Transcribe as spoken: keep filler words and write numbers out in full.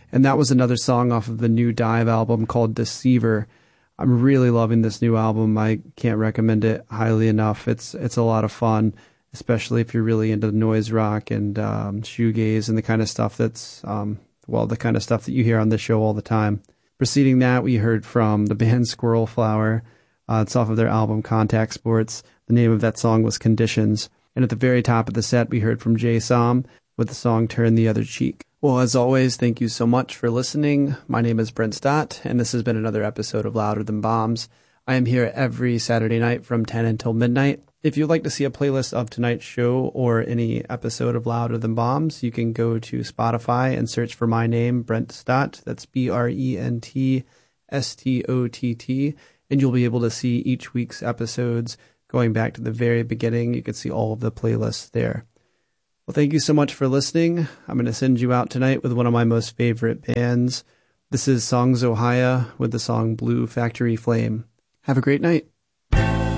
And that was another song off of the new Dive album called Deceiver. I'm really loving this new album. I can't recommend it highly enough. It's it's a lot of fun, especially if you're really into noise rock and um, shoegaze and the kind of stuff that's, um, well, the kind of stuff that you hear on this show all the time. Preceding that, we heard from the band Squirrel Flower. Uh, it's off of their album Contact Sports. The name of that song was Conditions. And at the very top of the set, we heard from Jay Som with the song Turn the Other Cheek. Well, as always, thank you so much for listening. My name is Brent Stott, and this has been another episode of Louder Than Bombs. I am here every Saturday night from ten until midnight. If you'd like to see a playlist of tonight's show or any episode of Louder Than Bombs, you can go to Spotify and search for my name, Brent Stott. That's B R E N T S T O T T. And you'll be able to see each week's episodes going back to the very beginning. You can see all of the playlists there. Well, thank you so much for listening. I'm going to send you out tonight with one of my most favorite bands. This is Songs Ohia with the song Blue Factory Flame. Have a great night.